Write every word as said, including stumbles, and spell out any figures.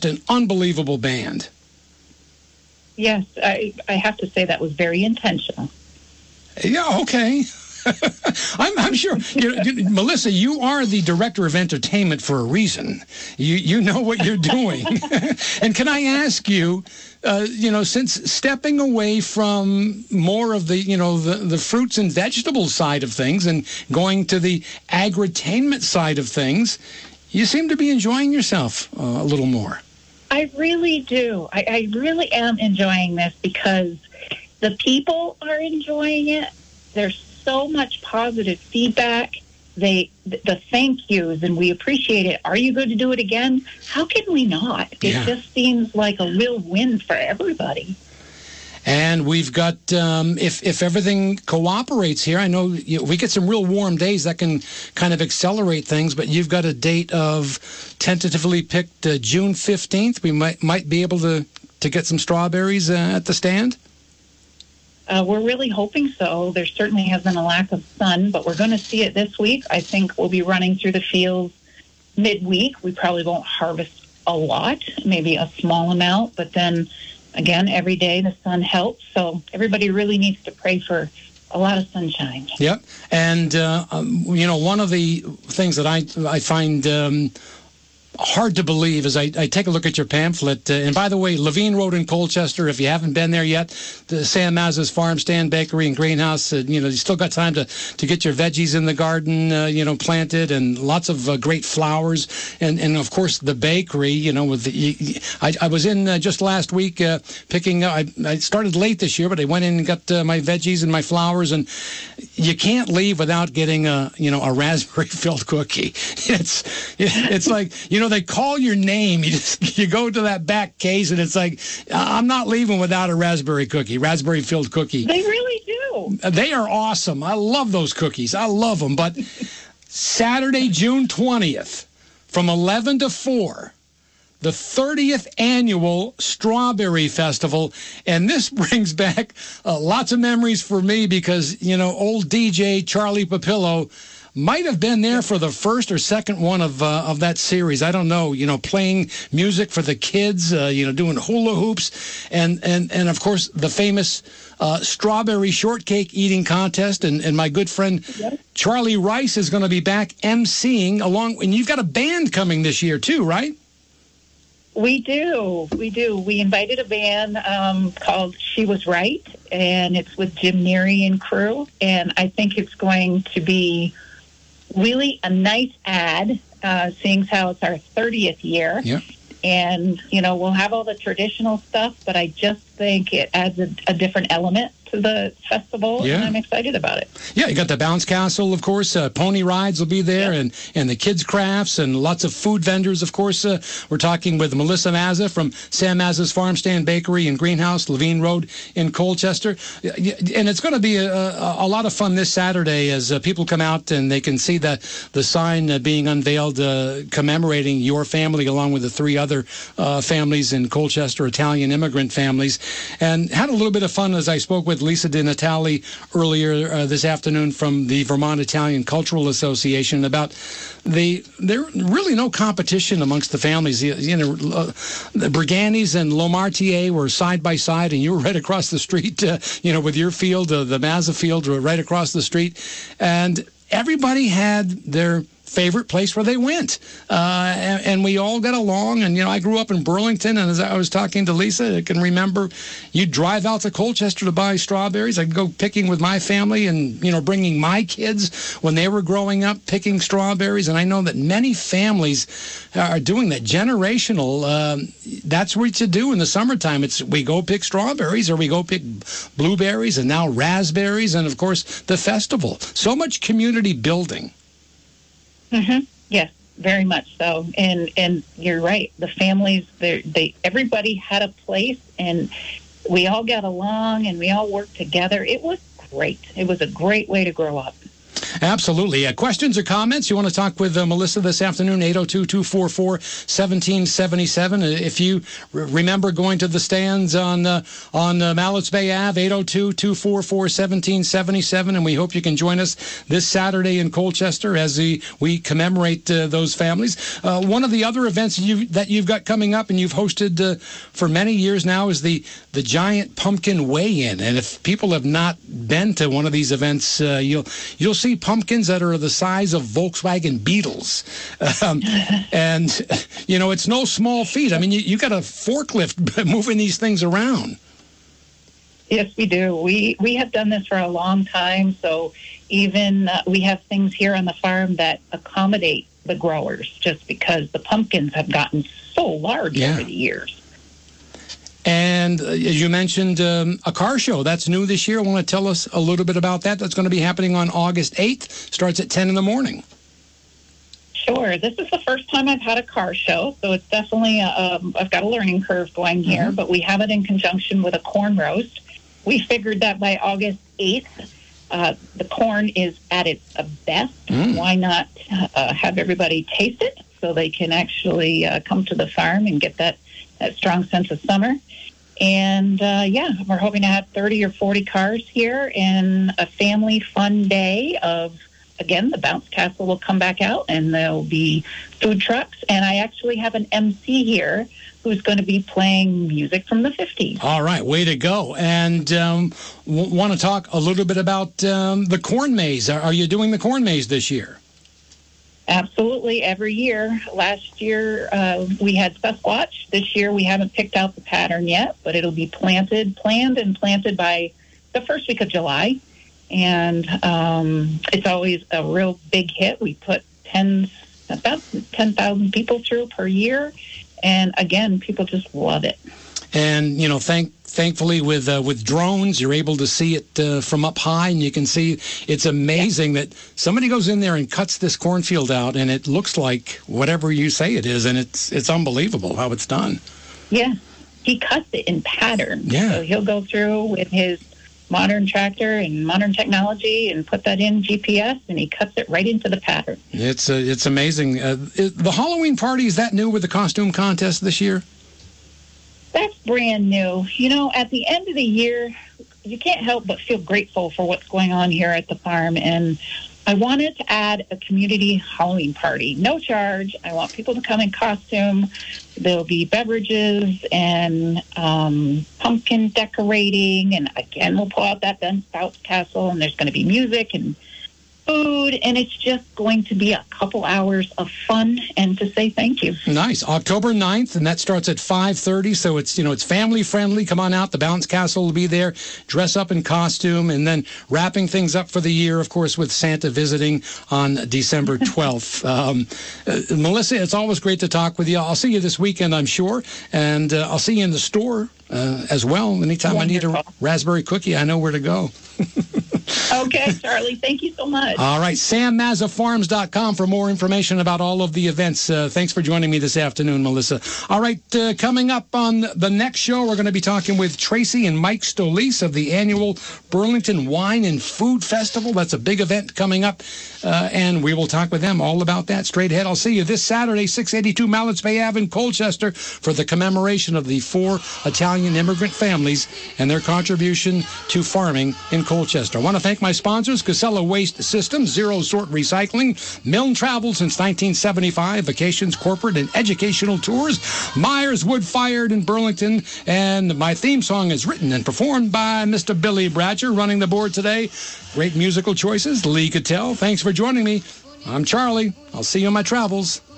an unbelievable band. Yes, I, I have to say that was very intentional. Yeah, okay. I'm, I'm sure, you know, you, Melissa, you are the director of entertainment for a reason. You you know what you're doing. And can I ask you, uh, you know, since stepping away from more of the, you know, the, the fruits and vegetables side of things and going to the agritainment side of things, you seem to be enjoying yourself uh, a little more. I really do. I, I really am enjoying this because the people are enjoying it. There's so much positive feedback. They, the thank yous, and we appreciate it. Are you going to do it again? How can we not? It Yeah. just seems like a real win for everybody. And we've got, um, if if everything cooperates here, I know you, we get some real warm days that can kind of accelerate things, but you've got a date of tentatively picked uh, June fifteenth. We might might be able to, to get some strawberries uh, at the stand. Uh, we're really hoping so. There certainly has been a lack of sun, but we're going to see it this week. I think we'll be running through the fields midweek. We probably won't harvest a lot, maybe a small amount, but then again, every day the sun helps. So everybody really needs to pray for a lot of sunshine. Yep. And, uh, um, you know, one of the things that I, I find um, hard to believe is I, I take a look at your pamphlet. Uh, and by the way, Levine Road in Colchester, if you haven't been there yet, the Sam Mazza's Farm Stand Bakery and Greenhouse, uh, you know, you still got time to, to get your veggies in the garden, uh, you know, planted, and lots of uh, great flowers. And, and, of course, the bakery, you know, with the, I, I was in uh, just last week uh, picking, uh, I, I started late this year, but I went in and got uh, my veggies and my flowers, and you can't leave without getting a, you know, a raspberry-filled cookie. It's, it's like, you know, they call your name. You just you go to that back case, and it's like, I'm not leaving without a raspberry cookie, raspberry-filled cookie. They really do. They are awesome. I love those cookies. I love them. But Saturday, June twentieth, from eleven to four, the thirtieth annual Strawberry Festival. And this brings back uh, lots of memories for me because, you know, old D J Charlie Papillo might have been there for the first or second one of uh, of that series. I don't know. You know, playing music for the kids. Uh, you know, doing hula hoops, and and and of course the famous uh, strawberry shortcake eating contest. And and my good friend Yep. Charlie Rice is going to be back emceeing along. And you've got a band coming this year too, right? We do. We do. We invited a band um, called She Was Right, and it's with Jim Neary and crew. And I think it's going to be really a nice ad, uh, seeing how it's our thirtieth year. Yeah. And, you know, we'll have all the traditional stuff, but I just think it adds a, a different element to the festival, Yeah. and I'm excited about it. Yeah, you got the bounce castle, of course. Uh, pony rides will be there, Yep. and, and the kids' crafts, and lots of food vendors, of course. Uh, we're talking with Melissa Mazza from Sam Mazza's Farm Stand Bakery and Greenhouse, Levine Road in Colchester. And it's going to be a, a, a lot of fun this Saturday as uh, people come out and they can see the, the sign uh, being unveiled uh, commemorating your family along with the three other uh, families in Colchester, Italian immigrant families. And had a little bit of fun as I spoke with Lisa Di Natale earlier uh, this afternoon from the Vermont Italian Cultural Association about the there really no competition amongst the families. You, you know, uh, the Brigannis and Lomartier were side by side, and you were right across the street. Uh, you know, with your field, uh, the Mazza field, were right across the street, and everybody had their favorite place where they went. Uh, and, and we all got along. And, you know, I grew up in Burlington, and as I was talking to Lisa, I can remember you'd drive out to Colchester to buy strawberries. I'd go picking with my family and, you know, bringing my kids when they were growing up, picking strawberries. And I know that many families are doing that. Generational, um, that's what you do in the summertime. It's we go pick strawberries or we go pick blueberries and now raspberries and, of course, the festival. So much community building. Mm-hmm. Yes, very much so. And and you're right. The families, they, they everybody had a place, and we all got along, and we all worked together. It was great. It was a great way to grow up. Absolutely. Uh, questions or comments? You want to talk with uh, Melissa this afternoon, eight oh two, two four four, one seven seven seven. Uh, if you r- remember going to the stands on uh, on uh, Mallett's Bay Avenue, eight oh two, two four four, one seven seven seven. And we hope you can join us this Saturday in Colchester as we, we commemorate uh, those families. Uh, one of the other events you, that you've got coming up and you've hosted uh, for many years now is the, the Giant Pumpkin Weigh-In. And if people have not been to one of these events, uh, you'll you'll see pumpkins that are the size of Volkswagen Beetles. Um, and, you know, it's no small feat. I mean, you, you got a forklift moving these things around. Yes, we do. We we have done this for a long time, so even uh, we have things here on the farm that accommodate the growers just because the pumpkins have gotten so large yeah. over the years. And uh, as you mentioned, um, a car show. That's new this year. Want to tell us a little bit about that? That's going to be happening on August eighth. Starts at ten in the morning. Sure. This is the first time I've had a car show, so it's definitely, a, um, I've got a learning curve going here, mm-hmm. but we have it in conjunction with a corn roast. We figured that by August eighth, uh, the corn is at its best. Mm. Why not uh, have everybody taste it so they can actually uh, come to the farm and get that, that strong sense of summer? And, uh, yeah, we're hoping to have thirty or forty cars here and a family fun day of, again, the Bounce Castle will come back out and there'll be food trucks. And I actually have an M C here who's going to be playing music from the fifties. All right, way to go. And um, w- want to talk a little bit about um, the corn maze. Are, are you doing the corn maze this year? Absolutely, every year. Last year uh, we had Sasquatch. This year we haven't picked out the pattern yet, but it'll be planted, planned and planted by the first week of July. And um, it's always a real big hit. We put tens, about ten thousand people through per year. And again, people just love it. And, you know, thank thankfully with uh, with drones, you're able to see it uh, from up high, and you can see it's amazing yeah. that somebody goes in there and cuts this cornfield out, and it looks like whatever you say it is, and it's it's unbelievable how it's done. Yeah, he cuts it in pattern. Yeah. So he'll go through with his modern tractor and modern technology and put that in G P S, and he cuts it right into the pattern. It's uh, it's amazing. Uh, it, the Halloween party, is that new with the costume contest this year? That's brand new. You know, at the end of the year, you can't help but feel grateful for what's going on here at the farm. And I wanted to add a community Halloween party. No charge. I want people to come in costume. There'll be beverages and um, pumpkin decorating. And again, we'll pull out that Bounce Castle, and there's going to be music and food, and it's just going to be a couple hours of fun and to say thank you. Nice. October ninth, and that starts at five thirty, so it's, you know, it's family friendly. Come on out. The Bounce Castle will be there. Dress up in costume, and then wrapping things up for the year, of course, with Santa visiting on December twelfth. um, uh, Melissa, it's always great to talk with you. I'll see you this weekend, I'm sure, and uh, I'll see you in the store uh, as well. Anytime Wonderful. I need a raspberry cookie, I know where to go. Okay, Charlie. Thank you so much. All right. Sam Mazza Farms dot com for more information about all of the events. Uh, thanks for joining me this afternoon, Melissa. All right. Uh, coming up on the next show, we're going to be talking with Tracy and Mike Stolise of the annual Burlington Wine and Food Festival. That's a big event coming up, uh, and we will talk with them all about that straight ahead. I'll see you this Saturday, six eighty-two Mallett's Bay Avenue in Colchester, for the commemoration of the four Italian immigrant families and their contribution to farming in Colchester. I want to thank my sponsors, Casella Waste Systems, Zero Sort Recycling, Milne Travel since nineteen seventy-five, vacations, corporate, and educational tours, Myers Wood Fired in Burlington, and my theme song is written and performed by Mister Billy Bratcher, running the board today. Great musical choices, Lee Cattell. Thanks for joining me. I'm Charlie. I'll see you on my travels.